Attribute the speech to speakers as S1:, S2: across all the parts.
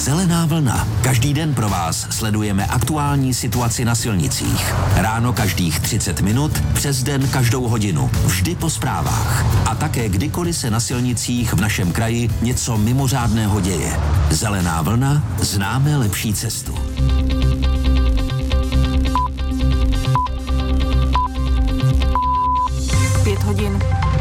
S1: Zelená vlna. Každý den pro vás sledujeme aktuální situaci na silnicích. Ráno každých 30 minut, přes den každou hodinu. Vždy po zprávách. A také kdykoliv se na silnicích v našem kraji něco mimořádného děje. Zelená vlna. Známe lepší cestu.
S2: Hodin.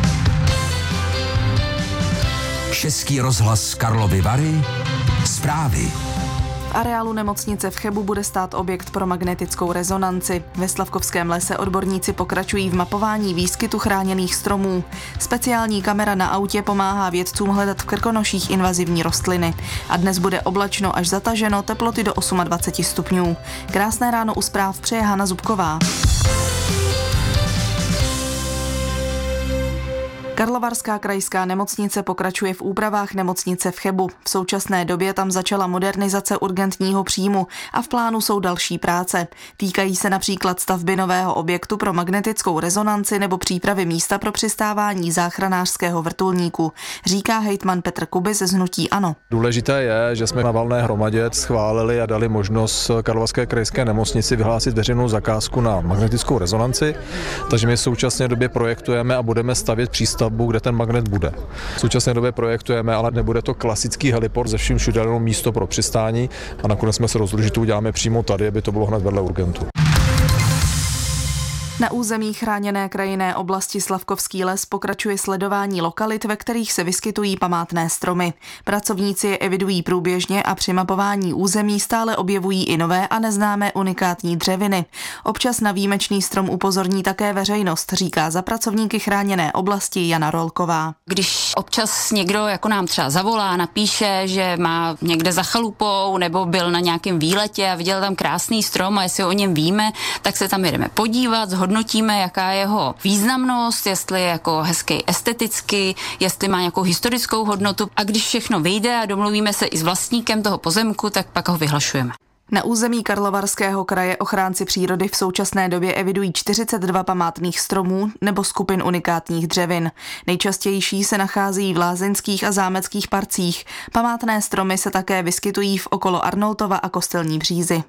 S1: Český rozhlas Karlovy Vary. Zprávy.
S2: V areálu nemocnice v Chebu bude stát objekt pro magnetickou rezonanci. Ve Slavkovském lese odborníci pokračují v mapování výskytu chráněných stromů. Speciální kamera na autě pomáhá vědcům hledat v Krkonoších invazivní rostliny. A dnes bude oblačno až zataženo, teploty do 28 stupňů. Krásné ráno u zpráv přeje Hana Zubková. Karlovarská krajská nemocnice pokračuje v úpravách nemocnice v Chebu. V současné době tam začala modernizace urgentního příjmu a v plánu jsou další práce. Týkají se například stavby nového objektu pro magnetickou rezonanci nebo přípravy místa pro přistávání záchranářského vrtulníku, říká hejtman Petr Kubis z hnutí ANO.
S3: Důležité je, že jsme na valné hromadě schválili a dali možnost Karlovarské krajské nemocnici vyhlásit veřejnou zakázku na magnetickou rezonanci, takže my v současné době projektujeme a budeme stavět přístavbu, kde ten magnet bude. V současné době projektujeme, ale nebude to klasický heliport ze vším všude, jenom místo pro přistání a nakonec jsme se rozhodli, že to uděláme přímo tady, aby to bylo hned vedle urgentu.
S2: Na území chráněné krajinné oblasti Slavkovský les pokračuje sledování lokalit, ve kterých se vyskytují památné stromy. Pracovníci je evidují průběžně a při mapování území stále objevují i nové a neznámé unikátní dřeviny. Občas na výjimečný strom upozorní také veřejnost, říká za pracovníky chráněné oblasti Jana Rolková.
S4: Když občas někdo jako nám třeba zavolá, napíše, že má někde za chalupou nebo byl na nějakém výletě a viděl tam krásný strom a jestli o něm víme, tak se tam jdeme podívat, hodnotíme, jaká je jeho významnost, jestli je jako hezký esteticky, jestli má nějakou historickou hodnotu a když všechno vyjde a domluvíme se i s vlastníkem toho pozemku, tak pak ho vyhlašujeme.
S2: Na území Karlovarského kraje ochránci přírody v současné době evidují 42 památných stromů nebo skupin unikátních dřevin. Nejčastější se nachází v lázeňských a zámeckých parcích. Památné stromy se také vyskytují v okolo Arnoldtova a Kostelní Břízy.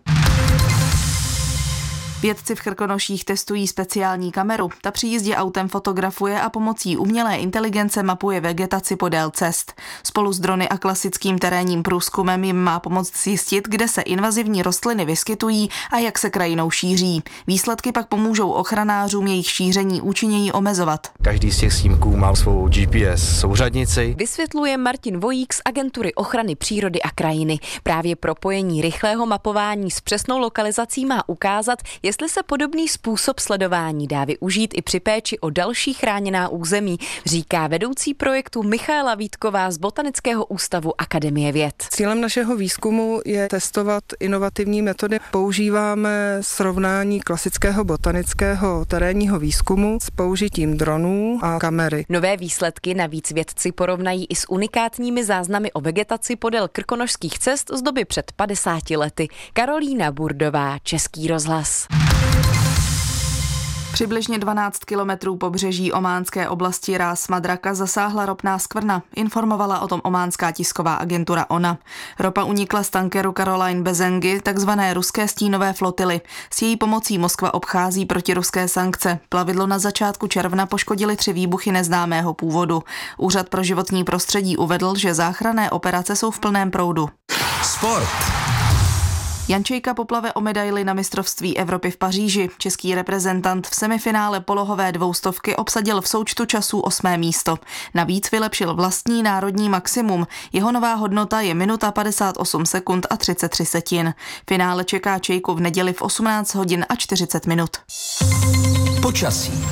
S2: Vědci v Krkonoších testují speciální kameru. Ta při jízdě autem fotografuje a pomocí umělé inteligence mapuje vegetaci podél cest. Spolu s drony a klasickým terénním průzkumem jim má pomoct zjistit, kde se invazivní rostliny vyskytují a jak se krajinou šíří. Výsledky pak pomůžou ochranářům jejich šíření účinněji omezovat.
S5: Každý z těch snímků má svou GPS souřadnici.
S6: Vysvětluje Martin Vojík z Agentury ochrany přírody a krajiny. Právě propojení rychlého mapování s přesnou lokalizací má ukázat, jestli se podobný způsob sledování dá využít i při péči o další chráněná území, říká vedoucí projektu Michaela Vítková z Botanického ústavu Akademie věd.
S7: Cílem našeho výzkumu je testovat inovativní metody. Používáme srovnání klasického botanického terénního výzkumu s použitím dronů a kamery.
S6: Nové výsledky navíc vědci porovnají i s unikátními záznamy o vegetaci podél krkonošských cest z doby před 50 lety. Karolína Burdová, Český rozhlas.
S2: Přibližně 12 kilometrů pobřeží ománské oblasti Ras Madraka zasáhla ropná skvrna, informovala o tom ománská tisková agentura ONA. Ropa unikla z tankeru Caroline Bezengy, takzvané ruské stínové flotily. S její pomocí Moskva obchází protiruské sankce. Plavidlo na začátku června poškodily 3 výbuchy neznámého původu. Úřad pro životní prostředí uvedl, že záchranné operace jsou v plném proudu.
S1: Sport.
S2: Jan Čejka poplave o medaili na mistrovství Evropy v Paříži. Český reprezentant v semifinále polohové 200 obsadil v součtu časů 8. místo. Navíc vylepšil vlastní národní maximum. Jeho nová hodnota je minuta 58 sekund a 33 setin. Finále čeká Čejku v neděli v 18 hodin a 40 minut.
S1: Počasí.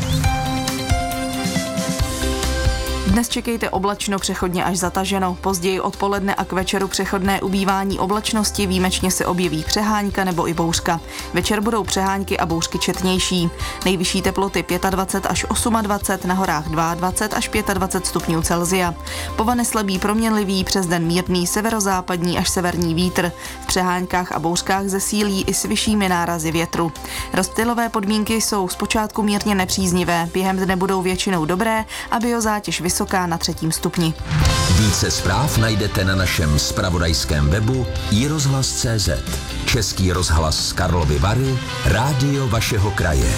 S2: Dnes čekejte oblačno, přechodně až zataženo. Později odpoledne a k večeru přechodné ubývání oblačnosti, výjimečně se objeví přehánka nebo i bouřka. Večer budou přehánky a bouřky četnější. Nejvyšší teploty 25 až 28, na horách 22 až 25 stupňů Celsia. Povane slabý proměnlivý, přes den mírný severozápadní až severní vítr. V přehánkách a bouřkách zesílí i s vyššími nárazy větru. Rozptylové podmínky jsou zpočátku mírně nepříznivé, během dne budou většinou dobré a biozátěž vysoká vysoká na 3. stupni.
S1: Více zpráv najdete na našem zpravodajském webu iRozhlas.cz. Český rozhlas Karlovy Vary, rádio vašeho kraje.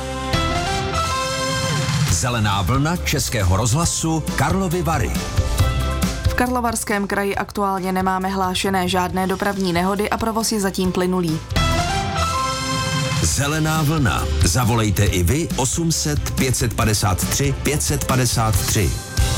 S1: Zelená vlna Českého rozhlasu Karlovy Vary.
S2: V Karlovarském kraji aktuálně nemáme hlášené žádné dopravní nehody a provoz je zatím plynulý.
S1: Zelená vlna. Zavolejte i vy 800 553 553.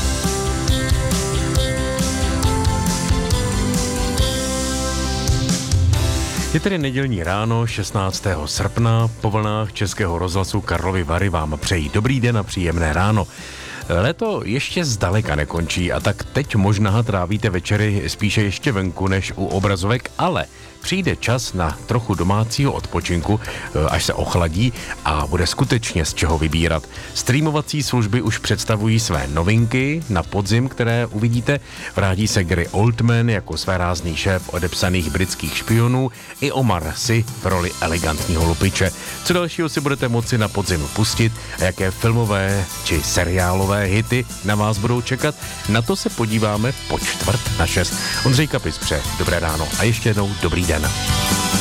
S8: Je tedy nedělní ráno 16. srpna. Po vlnách Českého rozhlasu Karlovy Vary vám přejí dobrý den a příjemné ráno. Léto ještě zdaleka nekončí a tak teď možná trávíte večery spíše ještě venku než u obrazovek, ale přijde čas na trochu domácího odpočinku, až se ochladí a bude skutečně z čeho vybírat. Streamovací služby už představují své novinky na podzim, které uvidíte. Vrátí se Gary Oldman jako svérázný šéf odepsaných britských špionů i Omar Sy v roli elegantního lupiče. Co dalšího si budete moci na podzim pustit a jaké filmové či seriálové hity na vás budou čekat? Na to se podíváme po 5:45. Ondřej Kapis přeje dobré ráno a ještě jednou dobrý den.